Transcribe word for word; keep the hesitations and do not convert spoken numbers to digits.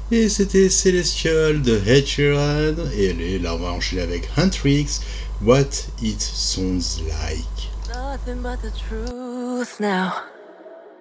Et c'était Celestial de Ed Sheeran, et elle là on va enchaîner avec Huntrix, What It Sounds Like. Nothing but the truth now.